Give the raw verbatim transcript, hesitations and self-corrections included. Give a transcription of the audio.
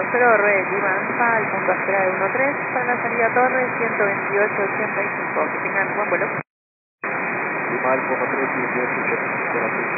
cero, Red, Lima Alfa, al punto a espera de uno tres, para la salida Torre, ciento veintiocho ochenta y cinco. Que tengan buen vuelo. Lima Alfa uno tres, ciento veintiocho ochenta y cinco, gracias.